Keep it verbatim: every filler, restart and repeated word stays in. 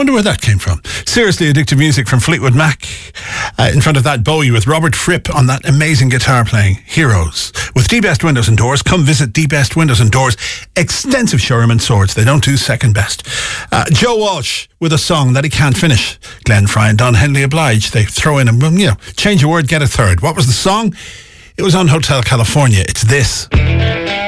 Wonder where that came from. Seriously Addictive Music from Fleetwood Mac. Uh, in front of that, Bowie with Robert Fripp on that amazing guitar playing. Heroes. With D-Best Windows and Doors, come visit D-Best Windows and Doors. Extensive showroom and swords. They don't do second best. Uh, Joe Walsh with a song that he can't finish. Glenn Fry and Don Henley oblige. They throw in a, you know, change a word, get a third. What was the song? It was on Hotel California. It's this.